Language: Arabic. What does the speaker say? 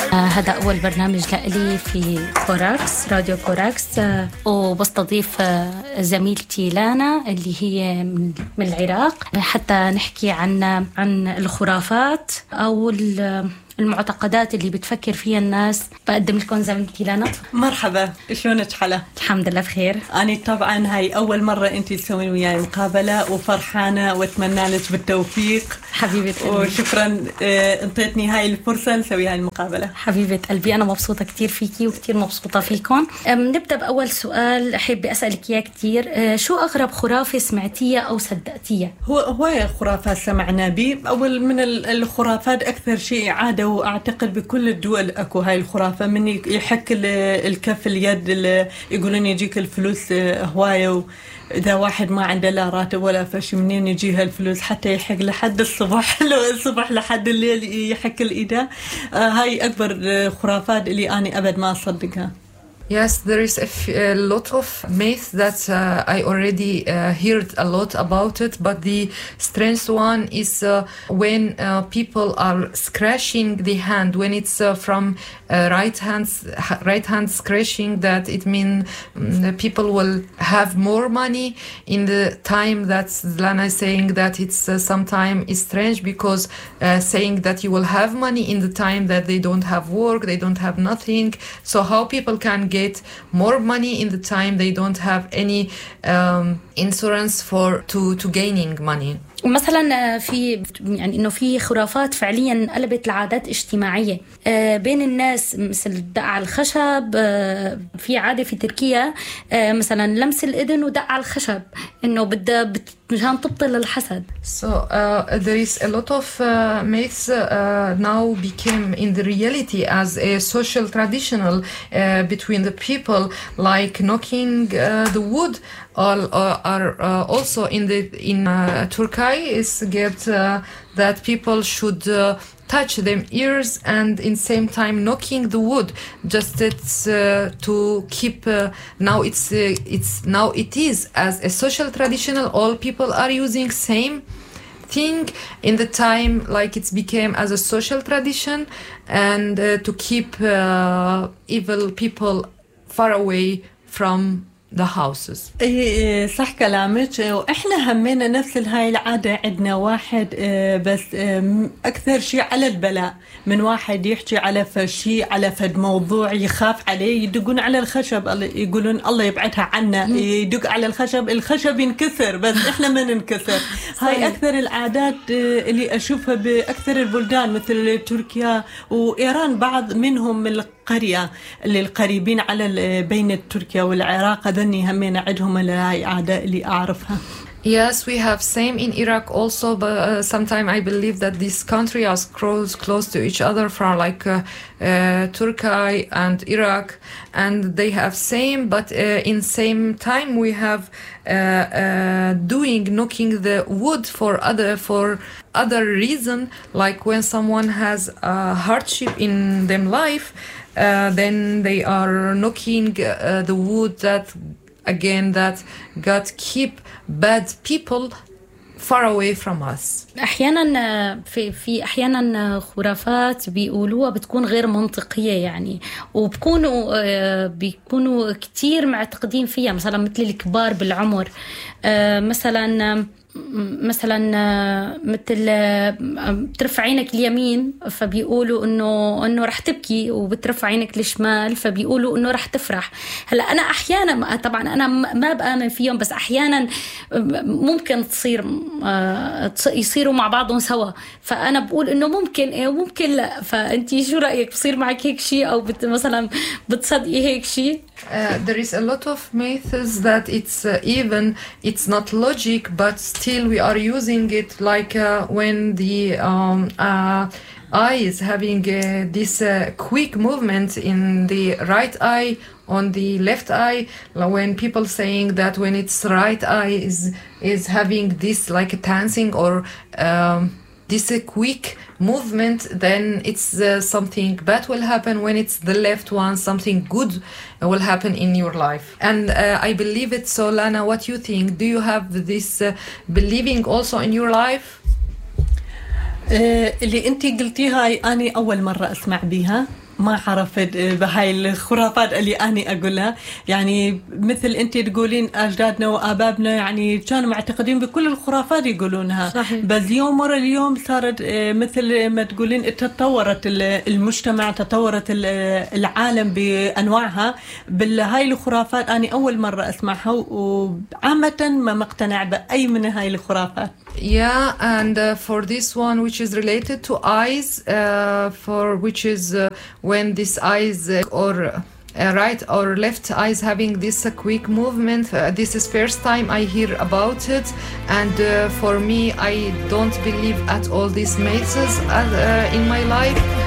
هذا أول برنامج لإلي في كوراكس، راديو كوراكس، وبستضيف زميلتي لانا اللي هي من العراق حتى نحكي عن الخرافات أو المعتقدات اللي بتفكر فيها الناس. بقدم لكم زميلتي لانا. مرحبا، شلونك حلا؟ الحمد لله بخير. أنا طبعا هاي أول مرة أنتي تسوين وياي مقابلة وفرحانة وأتمنى لك بالتوفيق حبيبة قلبي. وشكرا انطيتني هاي الفرصة نسوي هاي المقابلة. حبيبة قلبي، أنا مبسوطة كتير فيكي وكتير مبسوطة فيكم. نبدأ بأول سؤال أحب أسألك إياه كتير. شو أغرب خرافة سمعتيها أو صدقتيها؟ هو خرافات سمعنا بي. أول من الخرافات أكثر شيء عادة، وأعتقد بكل الدول أكو هاي الخرافة، من يحك الكف اليد يقولون يجيك الفلوس هواية، إذا واحد ما عنده لا راتب ولا فش منين يجيها الفلوس حتى يحك لحد الصبح الصبح لحد الليل يحك الإيدة. هاي أكبر خرافات اللي أنا أبد ما أصدقها. Yes, there is a lot of myths that I already heard a lot about it, but the strange one is when people are scratching the hand, when it's from right hand scratching, that it means people will have more money in the time that Lana is saying that it's sometimes is strange, because saying that you will have money in the time that they don't have work, they don't have nothing. So how people can get more money in the time they don't have any insurance to gaining money. مثلا في يعني انه في خرافات فعليا قلبت لعادات اجتماعيه بين الناس، مثل الدق على الخشب. في عاده في تركيا مثلا لمس الاذن ودق على الخشب، انه بدها مشان تبطل الحسد. So there is a lot of myths now became in the reality as a social traditional between the people, like knocking the wood. Are also in Turkey is get that people should touch them ears, and in same time knocking the wood, just it's to keep now it is as a social traditional, all people are using same thing in the time, like it's became as a social tradition, and to keep evil people far away from the houses. ايه صح كلامك. واحنا همينا نفس هاي العادة عندنا واحد، بس اكثر شيء على البلاء، من واحد يحكي على شيء، على فد موضوع يخاف عليه، يدقون على الخشب، يقولون الله يبعدها عنا، يدق على الخشب ينكسر، بس احنا ما ننكسر. هاي اكثر العادات اللي اشوفها باكثر البلدان مثل تركيا وايران، بعض منهم من القرية اللي القريبين على بين تركيا والعراق، هذني همين عندهم هاي عادة اللي أعرفها. Yes, we have same in Iraq also, but sometimes I believe that this country are close to each other, from like Turkey and Iraq, and they have same, but in same time we have knocking the wood for other reason, like when someone has a hardship in them life, then they are knocking the wood that God keep bad people far away from us. احيانا في احيانا خرافات بيقولوها بتكون غير منطقيه يعني، بيكونوا كتير معتقدين فيها، مثلا مثل الكبار بالعمر، مثلا مثل بترفع عينك اليمين فبيقولوا انه رح تبكي، وبترفع عينك الشمال فبيقولوا انه رح تفرح. هلا انا احيانا، طبعا انا ما بآمن فيهم، بس احيانا ممكن يصيروا مع بعضهم سوا، فانا بقول انه ممكن لا. فانتي شو رايك؟ بصير معك هيك شيء او مثلا بتصدقي هيك شيء؟ There is a lot of myths that it's not logic, but still we are using it, like when the eye is having this quick movement in the right eye on the left eye, when people saying that when its right eye is having this like dancing or this quick movement, then it's something bad will happen. When it's the left one, something good will happen in your life. And I believe it. So Lana, what you think? Do you have this believing also in your life? اللي انتي قلتيها أنا أول مرة أسمع بيها. ما عرفت بهاي الخرافات اللي أنا أقولها. يعني مثل أنت تقولين أجدادنا وآبابنا يعني كانوا معتقدين بكل الخرافات يقولونها. صحيح. بس يوم ورا اليوم صارت مثل ما تقولين تطورت المجتمع، تطورت العالم بأنواعها. بالهاي الخرافات أنا أول مرة أسمعها، وعامة ما مقتنع بأي من هاي الخرافات. Yeah, and for this one, which is related to eyes, for which is when this eyes or right or left eyes having this quick movement. This is first time I hear about it, and for me, I don't believe at all these myths in my life.